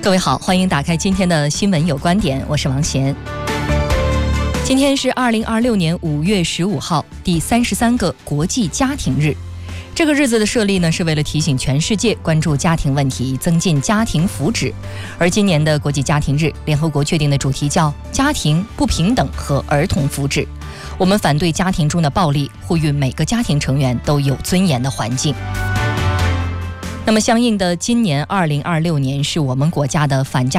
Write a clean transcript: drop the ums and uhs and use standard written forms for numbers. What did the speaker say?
各位好，欢迎打开今天的新闻有观点，我是王贤。今天是2026年5月15号，第33个国际家庭日。这个日子的设立呢，是为了提醒全世界关注家庭问题，增进家庭福祉。而今年的国际家庭日，联合国确定的主题叫家庭不平等和儿童福祉。我们反对家庭中的暴力，呼吁每个家庭成员都有尊严的环境。那么相应的，今年2026年是我们国家的反家